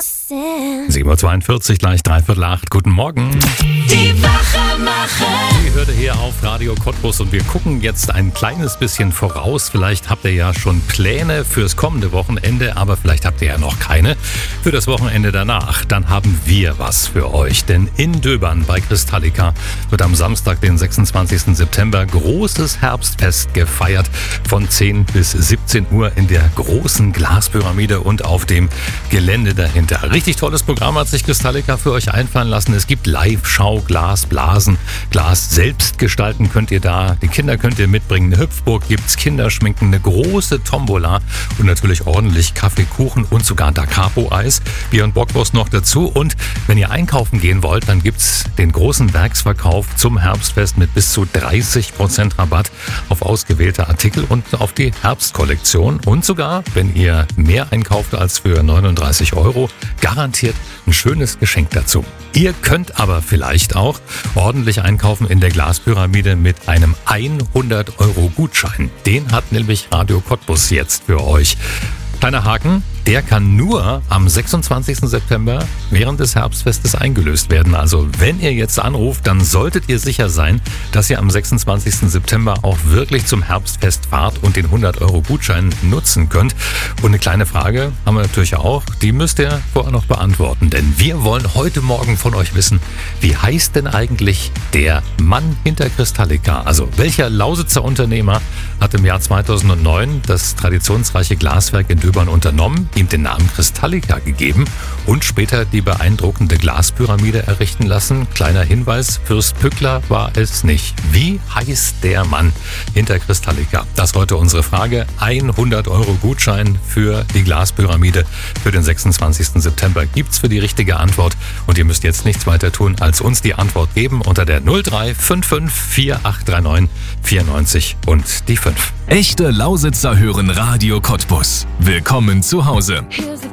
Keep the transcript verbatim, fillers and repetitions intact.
sieben Uhr zweiundvierzig, gleich dreiviertel acht. Guten Morgen. Die Wachemacher. Die hört ihr hier auf Radio Cottbus und wir gucken jetzt ein kleines bisschen voraus. Vielleicht habt ihr ja schon Pläne fürs kommende Wochenende, aber vielleicht habt ihr ja noch keine für das Wochenende danach. Dann haben wir was für euch, denn in Döbern bei Kristallica wird am Samstag, den sechsundzwanzigsten September, großes Herbstfest gefeiert von zehn bis siebzehn Uhr in der großen Glaspyramide und auf dem Gelände dahinter. Richtig tolles Programm hat sich Kristallica für euch einfallen lassen. Es gibt Live-Schau, Glas blasen, Glas selbst gestalten könnt ihr da. Die Kinder könnt ihr mitbringen. Eine Hüpfburg gibt's, Kinderschminken, eine große Tombola und natürlich ordentlich Kaffee, Kuchen und sogar Da Capo-Eis, Bier und Bockwurst noch dazu. Und wenn ihr einkaufen gehen wollt, dann gibt's den großen Werksverkauf zum Herbstfest mit bis zu dreißig Prozent Rabatt auf ausgewählte Artikel und auf die Herbstkollektion. Und sogar, wenn ihr mehr einkauft als für neununddreißig Euro, garantiert ein schönes Geschenk dazu. Ihr könnt aber vielleicht auch ordentlich einkaufen in der Glaspyramide mit einem hundert Euro Gutschein. Den hat nämlich Radio Cottbus jetzt für euch. Kleiner Haken, der kann nur am sechsundzwanzigsten September während des Herbstfestes eingelöst werden. Also wenn ihr jetzt anruft, dann solltet ihr sicher sein, dass ihr am sechsundzwanzigsten September auch wirklich zum Herbstfest fahrt und den hundert Euro Gutschein nutzen könnt. Und eine kleine Frage haben wir natürlich auch, die müsst ihr vorher noch beantworten. Denn wir wollen heute Morgen von euch wissen, wie heißt denn eigentlich der Mann hinter Kristallica? Also welcher Lausitzer Unternehmer hat im Jahr zweitausendneun das traditionsreiche Glaswerk in Döbern unternommen, ihm den Namen Kristallica gegeben und später die beeindruckende Glaspyramide errichten lassen? Kleiner Hinweis, Fürst Pückler war es nicht. Wie heißt der Mann hinter Kristallica? Das heute unsere Frage. hundert Euro Gutschein für die Glaspyramide für den sechsundzwanzigsten September gibt's für die richtige Antwort und ihr müsst jetzt nichts weiter tun, als uns die Antwort geben unter der null drei fünf fünf vier acht drei neun vier neun und die fünf. Echte Lausitzer hören Radio Cottbus. Willkommen zu Hause. Here's the